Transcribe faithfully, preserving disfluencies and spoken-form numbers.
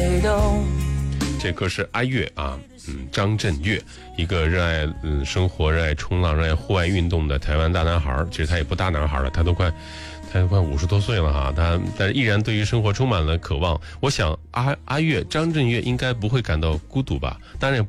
这歌是阿月啊，嗯，张震岳，一个热爱嗯生活、热爱冲浪、热爱户外运动的台湾大男孩。其实他也不大男孩了，他都快，他都快五十多岁了哈。他但是依然对于生活充满了渴望。我想阿阿月、张震岳应该不会感到孤独吧？当然也